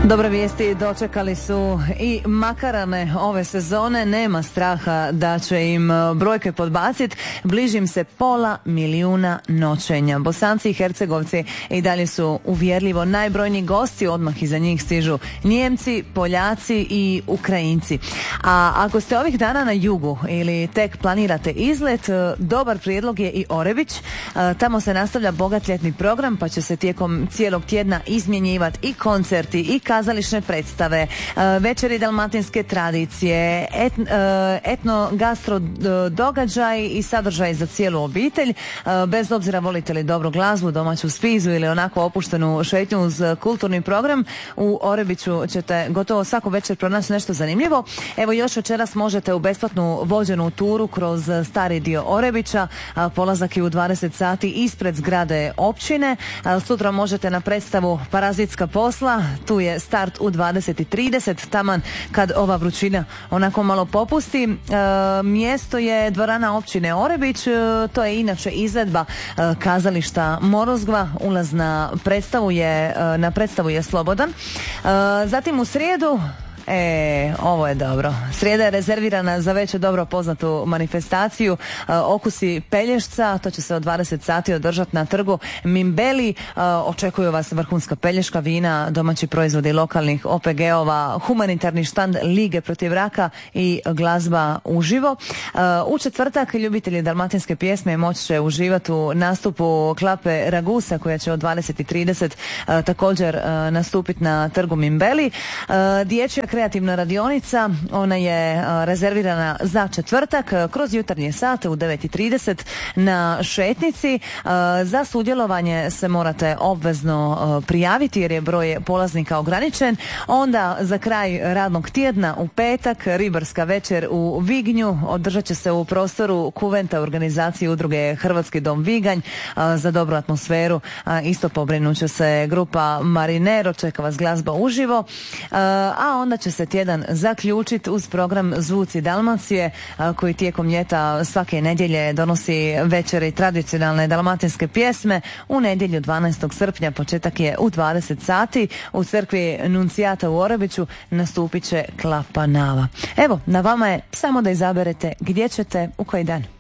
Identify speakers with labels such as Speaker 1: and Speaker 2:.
Speaker 1: Dobre vijesti dočekali su i Makarane ove sezone. Nema straha da će im brojke podbaciti. Bliži im se 500.000 noćenja. Bosanci i Hercegovci i dalje su uvjerljivo najbrojniji gosti. Odmah iza njih stižu Nijemci, Poljaci i Ukrajinci. A ako ste ovih dana na jugu ili tek planirate izlet, dobar prijedlog je i Orebić. Tamo se nastavlja bogat ljetni program, pa će se tijekom cijelog tjedna izmjenjivati i koncerti i kazališne predstave, večeri dalmatinske tradicije, etno-gastro događaj i sadržaj za cijelu obitelj. Bez obzira volite li dobru glazbu, domaću spizu ili onako opuštenu šetnju uz kulturni program, u Orebiću ćete gotovo svaku večer pronaći nešto zanimljivo. Evo, još večeras možete u besplatnu vođenu turu kroz stari dio Orebića. Polazak je u 20 sati ispred zgrade općine. Sutra možete na predstavu Parazitska posla. Tu je start u 20:30, taman kad ova vrućina onako malo popusti. Mjesto je dvorana općine Orebić. To je inače izvedba kazališta Morozgva. Ulaz na predstavu je slobodan. Zatim u srijedu, ovo je dobro. Srijeda je rezervirana za već dobro poznatu manifestaciju Okusi Pelješca. To će se od 20 sati održati na trgu Mimbeli. Očekuju vas vrhunska pelješka vina, domaći proizvodi lokalnih OPG-ova, humanitarni štand Lige protiv raka i glazba uživo. U četvrtak ljubitelji dalmatinske pjesme moći će uživati u nastupu Klape Ragusa, koja će od 20:30 također nastupiti na trgu Mimbeli. Dječja kreativna radionica, ona je rezervirana za četvrtak kroz jutarnje sate u 9:30 na šetnici. Za sudjelovanje se morate obvezno prijaviti jer je broj polaznika ograničen. Onda za kraj radnog tjedna u petak ribarska večer u Vignju održat će se u prostoru Kuventa organizacije udruge Hrvatski dom Viganj. Za dobru atmosferu isto pobrinut će se grupa Marinero, čeka vas glazba uživo, a onda će se tjedan zaključiti uz program Zvuci Dalmacije, koji tijekom ljeta svake nedjelje donosi večeri tradicionalne dalmatinske pjesme. U nedjelju 12. srpnja početak je u 20 sati. U crkvi Nuncijata u Orebiću nastupit će Klapa Nava. Evo, na vama je samo da izaberete gdje ćete, u koji dan.